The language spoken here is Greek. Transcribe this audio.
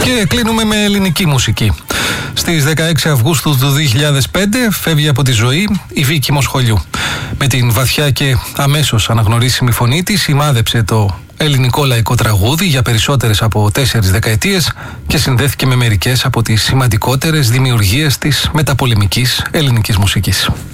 Και κλείνουμε με ελληνική μουσική. Στις 16 Αυγούστου του 2005 φεύγει από τη ζωή η Βίκη Μοσχολιού. Με την βαθιά και αμέσως αναγνωρίσιμη φωνή της σημάδεψε το ελληνικό λαϊκό τραγούδι για περισσότερες από 4 δεκαετίες και συνδέθηκε με μερικές από τις σημαντικότερες δημιουργίες της μεταπολεμικής ελληνικής μουσικής.